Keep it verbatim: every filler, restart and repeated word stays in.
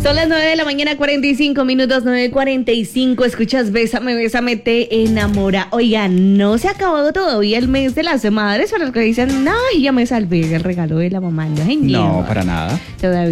Son las nueve de la mañana, cuarenta y cinco minutos, nueve cuarenta y cinco. Escuchas Bésame, Bésame, te enamora. Oigan, no se ha acabado todavía el mes de las madres para los que dicen, ay, ya me salvé el regalo de la mamá. No, señor. No, para nada. Todavía.